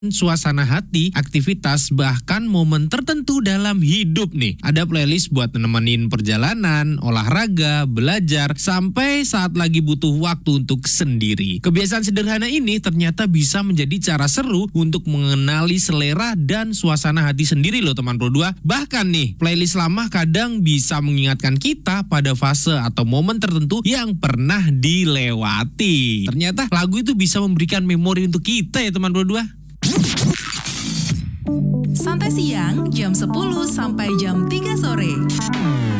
suasana hati, aktivitas, bahkan momen tertentu dalam hidup nih. Ada playlist buat nemenin perjalanan, olahraga, belajar, sampai saat lagi butuh waktu untuk sendiri. Kebiasaan sederhana ini ternyata bisa menjadi cara seru untuk mengenali selera dan suasana hati sendiri loh teman Pro 2. Bahkan nih, playlist lama kadang bisa mengingatkan kita pada fase atau momen tertentu yang pernah dilewati. Ternyata lagu itu bisa memberikan memori untuk kita ya teman Pro 2. Santai siang jam 10 sampai jam 3 sore.